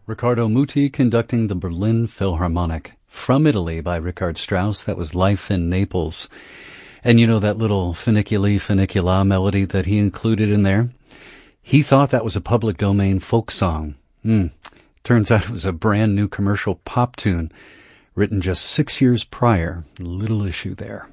Riccardo Muti conducting the Berlin Philharmonic. From Italy by Richard Strauss. That was Life in Naples. And you know that little Funiculi Funicula melody that he included in there? He thought that was a public domain folk song. Turns out it was a brand new commercial pop tune written just 6 years prior. Little issue there.